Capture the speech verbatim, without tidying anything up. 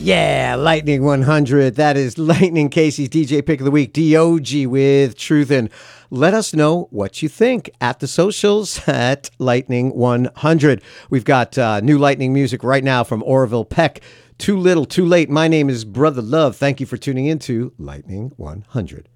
Yeah, Lightning one hundred. That is Lightning Casey's D J Pick of the Week, D O G with Truthin'. Let us know what you think at the socials at Lightning one hundred. We've got uh, new Lightning music right now from Orville Peck. Too Little, Too Late. My name is Brother Love. Thank you for tuning in to Lightning one hundred.